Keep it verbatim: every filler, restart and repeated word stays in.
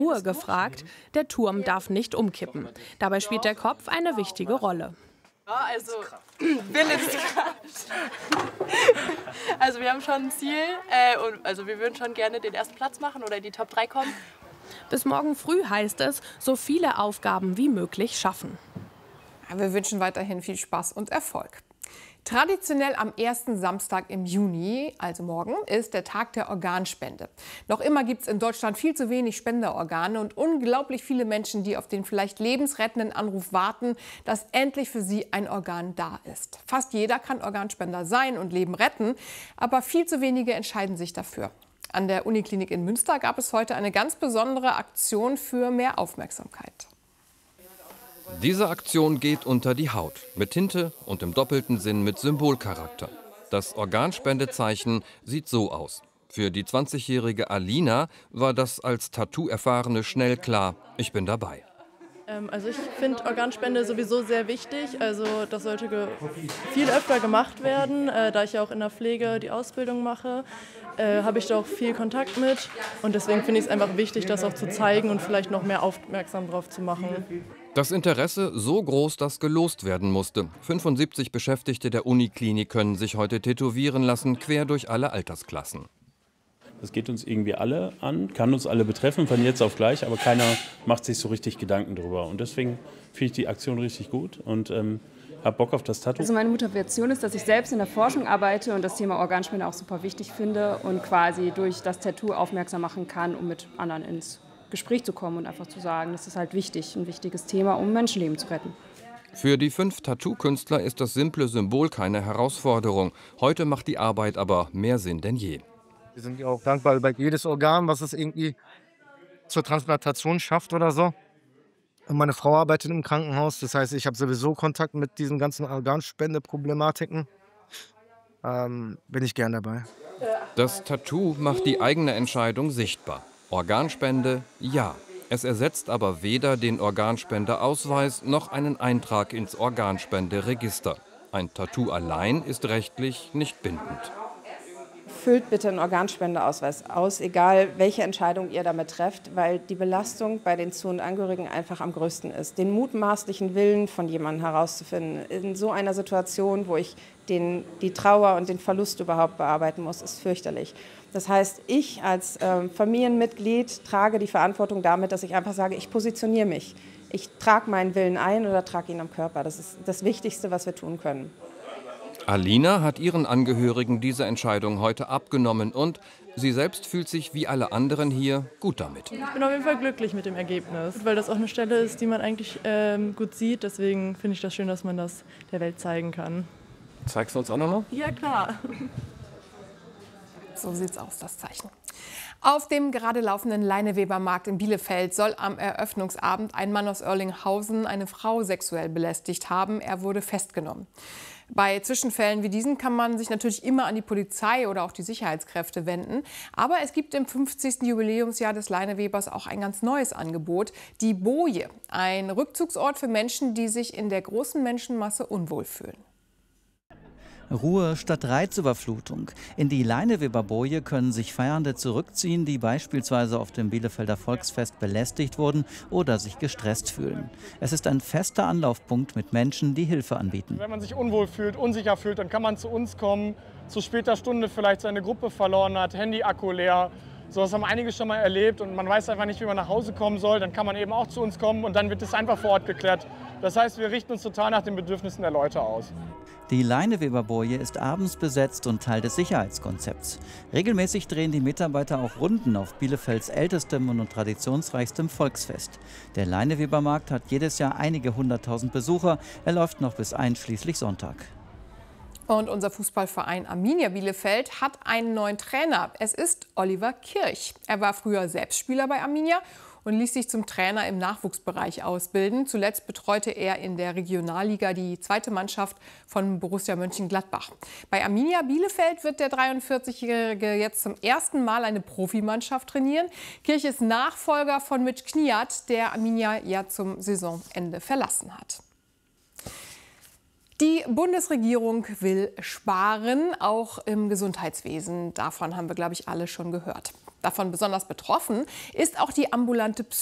Ruhe gefragt, der Turm darf nicht umkippen. Dabei spielt der Kopf eine wichtige Rolle. Ja, also Willenskraft. Also wir haben schon ein Ziel, äh, und also wir würden schon gerne den ersten Platz machen oder in die Top drei kommen. Bis morgen früh heißt es, so viele Aufgaben wie möglich schaffen. Wir wünschen weiterhin viel Spaß und Erfolg. Traditionell am ersten Samstag im Juni, also morgen, ist der Tag der Organspende. Noch immer gibt es in Deutschland viel zu wenig Spenderorgane und unglaublich viele Menschen, die auf den vielleicht lebensrettenden Anruf warten, dass endlich für sie ein Organ da ist. Fast jeder kann Organspender sein und Leben retten, aber viel zu wenige entscheiden sich dafür. An der Uniklinik in Münster gab es heute eine ganz besondere Aktion für mehr Aufmerksamkeit. Diese Aktion geht unter die Haut, mit Tinte und im doppelten Sinn mit Symbolcharakter. Das Organspendezeichen sieht so aus. Für die zwanzigjährige Alina war das als Tattoo-Erfahrene schnell klar, ich bin dabei. Also ich finde Organspende sowieso sehr wichtig. Also das sollte viel öfter gemacht werden. Äh, da ich ja auch in der Pflege die Ausbildung mache, äh, habe ich da auch viel Kontakt mit. Und deswegen finde ich es einfach wichtig, das auch zu zeigen und vielleicht noch mehr aufmerksam drauf zu machen. Das Interesse so groß, dass gelost werden musste. fünfundsiebzig Beschäftigte der Uniklinik können sich heute tätowieren lassen, quer durch alle Altersklassen. Das geht uns irgendwie alle an, kann uns alle betreffen, von jetzt auf gleich, aber keiner macht sich so richtig Gedanken drüber. Und deswegen finde ich die Aktion richtig gut und ähm, habe Bock auf das Tattoo. Also meine Motivation ist, dass ich selbst in der Forschung arbeite und das Thema Organspende auch super wichtig finde und quasi durch das Tattoo aufmerksam machen kann, um mit anderen ins Gespräch zu kommen und einfach zu sagen, das ist halt wichtig, ein wichtiges Thema, um Menschenleben zu retten. Für die fünf Tattoo-Künstler ist das simple Symbol keine Herausforderung. Heute macht die Arbeit aber mehr Sinn denn je. Wir sind ja auch dankbar über jedes Organ, was es irgendwie zur Transplantation schafft oder so. Und meine Frau arbeitet im Krankenhaus, das heißt, ich habe sowieso Kontakt mit diesen ganzen Organspendeproblematiken. Ähm, bin ich gern dabei. Das Tattoo macht die eigene Entscheidung sichtbar. Organspende, ja. Es ersetzt aber weder den Organspendeausweis noch einen Eintrag ins Organspenderegister. Ein Tattoo allein ist rechtlich nicht bindend. Füllt bitte einen Organspendeausweis aus, egal welche Entscheidung ihr damit trefft, weil die Belastung bei den Zu- und Angehörigen einfach am größten ist. Den mutmaßlichen Willen von jemandem herauszufinden in so einer Situation, wo ich den, die Trauer und den Verlust überhaupt bearbeiten muss, ist fürchterlich. Das heißt, ich als äh, Familienmitglied trage die Verantwortung damit, dass ich einfach sage, ich positioniere mich. Ich trage meinen Willen ein oder trage ihn am Körper. Das ist das Wichtigste, was wir tun können. Alina hat ihren Angehörigen diese Entscheidung heute abgenommen und sie selbst fühlt sich wie alle anderen hier gut damit. Ich bin auf jeden Fall glücklich mit dem Ergebnis, weil das auch eine Stelle ist, die man eigentlich ähm, gut sieht. Deswegen finde ich das schön, dass man das der Welt zeigen kann. Zeigst du uns auch noch mal? Ja, klar. So sieht's aus, das Zeichen. Auf dem gerade laufenden Leinewebermarkt in Bielefeld soll am Eröffnungsabend ein Mann aus Oerlinghausen eine Frau sexuell belästigt haben. Er wurde festgenommen. Bei Zwischenfällen wie diesen kann man sich natürlich immer an die Polizei oder auch die Sicherheitskräfte wenden. Aber es gibt im fünfzigsten Jubiläumsjahr des Leinewebers auch ein ganz neues Angebot, die Boje. Ein Rückzugsort für Menschen, die sich in der großen Menschenmasse unwohl fühlen. Ruhe statt Reizüberflutung. In die Leineweberboje können sich Feiernde zurückziehen, die beispielsweise auf dem Bielefelder Volksfest belästigt wurden oder sich gestresst fühlen. Es ist ein fester Anlaufpunkt mit Menschen, die Hilfe anbieten. Wenn man sich unwohl fühlt, unsicher fühlt, dann kann man zu uns kommen, zu später Stunde vielleicht seine Gruppe verloren hat, Handy-Akku leer. So was haben einige schon mal erlebt und man weiß einfach nicht, wie man nach Hause kommen soll. Dann kann man eben auch zu uns kommen und dann wird es einfach vor Ort geklärt. Das heißt, wir richten uns total nach den Bedürfnissen der Leute aus. Die Leineweberboje ist abends besetzt und Teil des Sicherheitskonzepts. Regelmäßig drehen die Mitarbeiter auch Runden auf Bielefelds ältestem und traditionsreichstem Volksfest. Der Leinewebermarkt hat jedes Jahr einige hunderttausend Besucher. Er läuft noch bis einschließlich Sonntag. Und unser Fußballverein Arminia Bielefeld hat einen neuen Trainer. Es ist Oliver Kirch. Er war früher selbst Spieler bei Arminia und ließ sich zum Trainer im Nachwuchsbereich ausbilden. Zuletzt betreute er in der Regionalliga die zweite Mannschaft von Borussia Mönchengladbach. Bei Arminia Bielefeld wird der dreiundvierzigjährige jetzt zum ersten Mal eine Profimannschaft trainieren. Kirch ist Nachfolger von Mitch Kniat, der Arminia ja zum Saisonende verlassen hat. Die Bundesregierung will sparen, auch im Gesundheitswesen. Davon haben wir, glaube ich, alle schon gehört. Davon besonders betroffen ist auch die ambulante